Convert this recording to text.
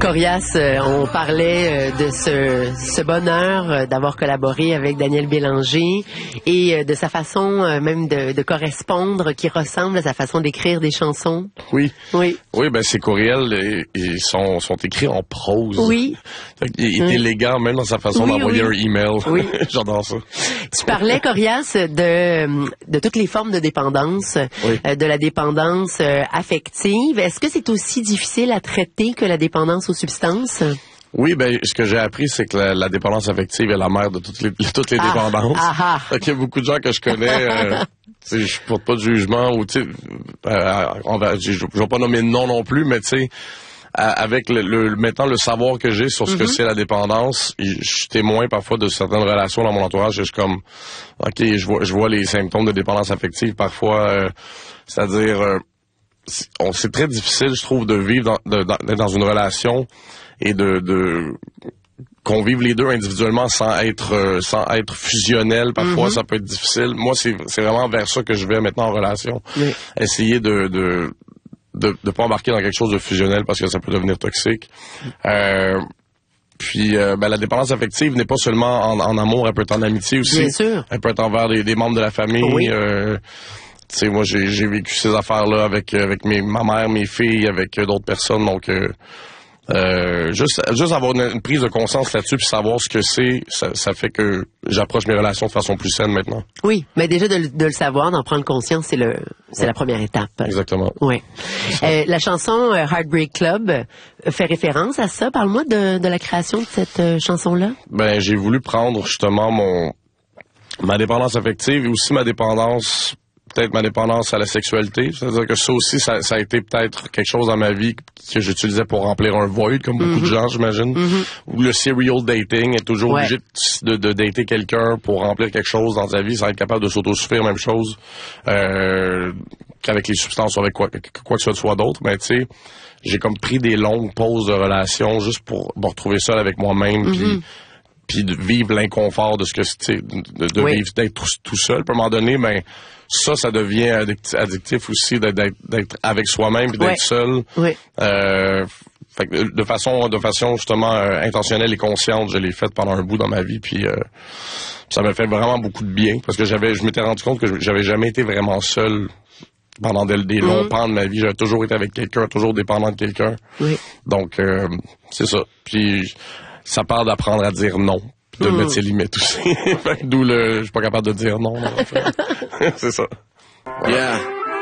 Corias, on parlait de ce bonheur d'avoir collaboré avec Daniel Bélanger et de sa façon même de correspondre qui ressemble à sa façon d'écrire des chansons. Oui. Oui. Oui, ben ses courriels ils sont écrits en prose. Oui. Il est élégant même dans sa façon d'envoyer un email. Oui. J'adore ça. Tu parlais, Corias, de toutes les formes de dépendance, de la dépendance affective. Est-ce que c'est aussi difficile à traiter que la dépendance aux substances? Oui, ben ce que j'ai appris, c'est que la dépendance affective est la mère de toutes les dépendances. Donc, il y a beaucoup de gens que je connais, je porte pas de jugement ou tu sais, je vais pas nommer de nom non plus, mais tu sais, avec maintenant le savoir que j'ai sur ce que c'est la dépendance, je suis témoin parfois de certaines relations dans mon entourage. Je suis comme, ok, je vois les symptômes de dépendance affective parfois, c'est-à-dire c'est très difficile, je trouve, de vivre d'être dans une relation et qu'on vive les deux individuellement sans être fusionnel. Parfois, ça peut être difficile. Moi, c'est vraiment vers ça que je vais maintenant en relation. Oui. Essayer de pas embarquer dans quelque chose de fusionnel parce que ça peut devenir toxique. Puis la dépendance affective n'est pas seulement en amour, elle peut être en amitié aussi. Bien sûr. Elle peut être envers des membres de la famille. Oui. Tu sais, moi, j'ai vécu ces affaires-là avec ma mère, mes filles, avec d'autres personnes. Donc, juste avoir une prise de conscience là-dessus puis savoir ce que c'est, ça fait que j'approche mes relations de façon plus saine maintenant. Oui, mais déjà de le savoir, d'en prendre conscience, c'est la première étape. Exactement. Oui. La chanson Heartbreak Club fait référence à ça. Parle-moi de la création de cette chanson-là. Ben, j'ai voulu prendre justement ma dépendance affective et aussi ma dépendance à la sexualité. C'est-à-dire que ça aussi, ça a été peut-être quelque chose dans ma vie que j'utilisais pour remplir un void, comme beaucoup de gens, j'imagine. Ou le serial dating, est toujours obligé de dater quelqu'un pour remplir quelque chose dans sa vie, sans être capable de s'autosuffire, même chose qu'avec les substances ou avec quoi que ce soit d'autre. Mais tu sais, j'ai comme pris des longues pauses de relation juste pour me retrouver seul avec moi-même, puis de vivre l'inconfort de ce que c'est, de vivre, d'être tout seul. Puis à un moment donné, ben ça devient addictif aussi d'être avec soi-même puis d'être seul. Oui. Fait que de façon justement intentionnelle et consciente, je l'ai faite pendant un bout dans ma vie, puis ça m'a fait vraiment beaucoup de bien parce que je m'étais rendu compte que j'avais jamais été vraiment seul pendant des longs pans de ma vie. J'avais toujours été avec quelqu'un, toujours dépendant de quelqu'un. Oui. Donc c'est ça. Puis ça parle d'apprendre à dire non, de mettre ses limites aussi. D'où je suis pas capable de dire non. En fait. C'est ça. Yeah.